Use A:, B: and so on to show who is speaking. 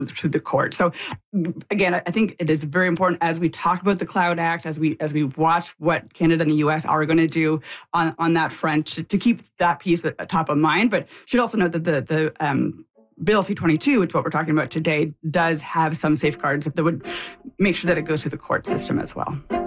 A: through the court. So again, I think it is very important as we talk about the Cloud Act, as we watch what Canada and the U.S. are going to do on that front, to keep that piece at the top of mind. But should also note that the Bill C-22, which is what we're talking about today, does have some safeguards that would make sure that it goes through the court system as well.